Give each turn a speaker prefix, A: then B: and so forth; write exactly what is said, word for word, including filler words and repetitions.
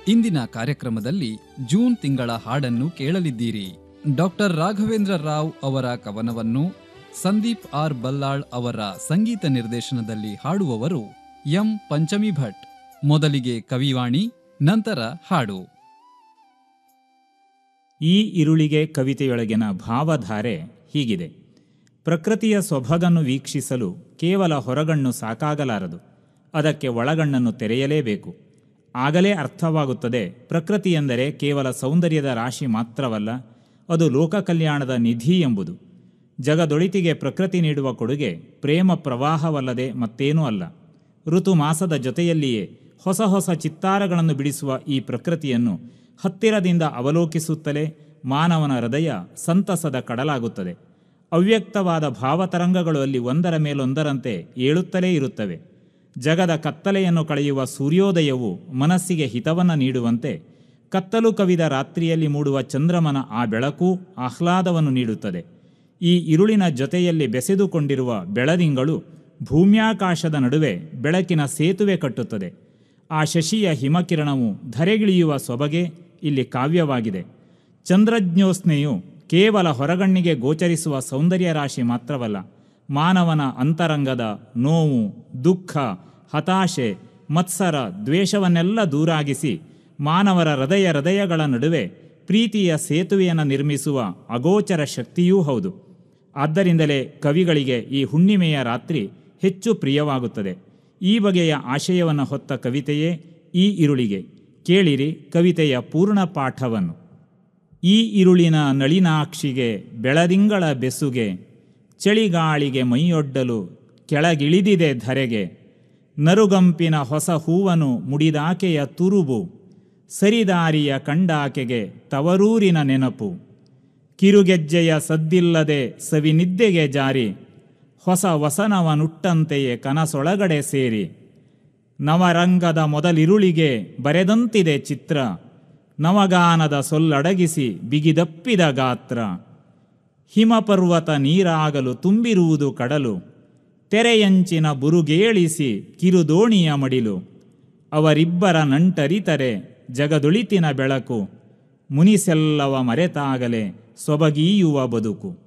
A: ಇಂದಿನ ಕಾರ್ಯಕ್ರಮದಲ್ಲಿ ಜೂನ್ ತಿಂಗಳ ಹಾಡನ್ನು ಕೇಳಲಿದ್ದೀರಿ. ಡಾಕ್ಟರ್ ರಾಘವೇಂದ್ರ ರಾವ್ ಅವರ ಕವನವನ್ನು ಸಂದೀಪ್ ಆರ್ ಬಲ್ಲಾಳ್ ಅವರ ಸಂಗೀತ ನಿರ್ದೇಶನದಲ್ಲಿ ಹಾಡುವವರು ಎಂ ಪಂಚಮಿ ಭಟ್. ಮೊದಲಿಗೆ ಕವಿವಾಣಿ, ನಂತರ ಹಾಡು.
B: ಈ ಇರುಳಿಗೆ ಕವಿತೆಯೊಳಗಿನ ಭಾವಧಾರೆ ಹೀಗಿದೆ. ಪ್ರಕೃತಿಯ ಸೊಬಗನ್ನು ವೀಕ್ಷಿಸಲು ಕೇವಲ ಹೊರಗಣ್ಣು ಸಾಕಾಗಲಾರದು, ಅದಕ್ಕೆ ಒಳಗಣ್ಣನ್ನು ತೆರೆಯಲೇಬೇಕು. ಆಗಲೇ ಅರ್ಥವಾಗುತ್ತದೆ ಪ್ರಕೃತಿ ಎಂದರೆ ಕೇವಲ ಸೌಂದರ್ಯದ ರಾಶಿ ಮಾತ್ರವಲ್ಲ, ಅದು ಲೋಕ ಕಲ್ಯಾಣದ ನಿಧಿ ಎಂಬುದು. ಜಗದೊಳಿತಿಗೆ ಪ್ರಕೃತಿ ನೀಡುವ ಕೊಡುಗೆ ಪ್ರೇಮ ಪ್ರವಾಹವಲ್ಲದೆ ಮತ್ತೇನೂ ಅಲ್ಲ. ಋತುಮಾಸದ ಜೊತೆಯಲ್ಲಿಯೇ ಹೊಸ ಹೊಸ ಚಿತ್ತಾರಗಳನ್ನು ಬಿಡಿಸುವ ಈ ಪ್ರಕೃತಿಯನ್ನು ಹತ್ತಿರದಿಂದ ಅವಲೋಕಿಸುತ್ತಲೇ ಮಾನವನ ಹೃದಯ ಸಂತಸದ ಕಡಲಾಗುತ್ತದೆ. ಅವ್ಯಕ್ತವಾದ ಭಾವತರಂಗಗಳು ಅಲ್ಲಿ ಒಂದರ ಮೇಲೊಂದರಂತೆ ಏಳುತ್ತಲೇ ಇರುತ್ತವೆ. ಜಗದ ಕತ್ತಲೆಯನ್ನು ಕಳೆಯುವ ಸೂರ್ಯೋದಯವು ಮನಸ್ಸಿಗೆ ಹಿತವನ್ನು ನೀಡುವಂತೆ, ಕತ್ತಲು ಕವಿದ ರಾತ್ರಿಯಲ್ಲಿ ಮೂಡುವ ಚಂದ್ರಮನ ಆ ಬೆಳಕು ಆಹ್ಲಾದವನ್ನು ನೀಡುತ್ತದೆ. ಈ ಇರುಳಿನ ಜೊತೆಯಲ್ಲಿ ಬೆಸೆದುಕೊಂಡಿರುವ ಬೆಳದಿಂಗಳು ಭೂಮ್ಯಾಕಾಶದ ನಡುವೆ ಬೆಳಕಿನ ಸೇತುವೆ ಕಟ್ಟುತ್ತದೆ. ಆ ಶಶಿಯ ಹಿಮಕಿರಣವು ಧರೆಗಿಳಿಯುವ ಸೊಬಗೆ ಇಲ್ಲಿ ಕಾವ್ಯವಾಗಿದೆ. ಚಂದ್ರಜ್ಞೋತ್ಸ್ನೆಯು ಕೇವಲ ಹೊರಗಣ್ಣಿಗೆ ಗೋಚರಿಸುವ ಸೌಂದರ್ಯ ರಾಶಿ ಮಾತ್ರವಲ್ಲ, ಮಾನವನ ಅಂತರಂಗದ ನೋವು, ದುಃಖ, ಹತಾಶೆ, ಮತ್ಸರ, ದ್ವೇಷವನ್ನೆಲ್ಲ ದೂರಾಗಿಸಿ ಮಾನವರ ಹೃದಯ ಹೃದಯಗಳ ನಡುವೆ ಪ್ರೀತಿಯ ಸೇತುವೆಯನ್ನು ನಿರ್ಮಿಸುವ ಅಗೋಚರ ಶಕ್ತಿಯೂ ಹೌದು. ಆದ್ದರಿಂದಲೇ ಕವಿಗಳಿಗೆ ಈ ಹುಣ್ಣಿಮೆಯ ರಾತ್ರಿ ಹೆಚ್ಚು ಪ್ರಿಯವಾಗುತ್ತದೆ. ಈ ಬಗೆಯ ಆಶಯವನ್ನು ಹೊತ್ತ ಕವಿತೆಯೇ ಈ ಇರುಳಿಗೆ. ಕೇಳಿರಿ ಕವಿತೆಯ ಪೂರ್ಣ ಪಾಠವನ್ನು. ಈ ಇರುಳಿನ ನಳಿನಾಕ್ಷಿಗೆ ಬೆಳದಿಂಗಳ ಬೆಸುಗೆ, ಚಳಿಗಾಳಿಗೆ ಮೈಯೊಡ್ಡಲು ಕೆಳಗಿಳಿದಿದೆ ಧರೆಗೆ. ನರುಗಂಪಿನ ಹೊಸ ಹೂವನು ಮುಡಿದಾಕೆಯ ತುರುಬು, ಸರಿದಾರಿಯ ಕಂಡಾಕೆಗೆ ತವರೂರಿನ ನೆನಪು. ಕಿರುಗೆಜ್ಜೆಯ ಸದ್ದಿಲ್ಲದೆ ಸವಿನಿದ್ದೆಗೆ ಜಾರಿ, ಹೊಸ ವಸನವನುಟ್ಟಂತೆಯೇ ಕನಸೊಳಗಡೆ ಸೇರಿ. ನವರಂಗದ ಮೊದಲಿರುಳಿಗೆ ಬರೆದಂತಿದೆ ಚಿತ್ರ, ನವಗಾನದ ಸೊಲ್ಲಡಗಿಸಿ ಬಿಗಿದಪ್ಪಿದ ಗಾತ್ರ. ಹಿಮಪರ್ವತ ನೀರಾಗಲು ತುಂಬಿರುವುದು ಕಡಲು, ತೆರೆಯಂಚಿನ ಬುರುಗೇಳಿಸಿ ಕಿರುದೋಣಿಯ ಮಡಿಲು. ಅವರಿಬ್ಬರ ನಂಟರಿತರೆ ಜಗದೊಳಿತಿನ ಬೆಳಕು, ಮುನಿಸೆಲ್ಲವ ಮರೆತಾಗಲೇ ಸೊಬಗೀಯುವ ಬದುಕು.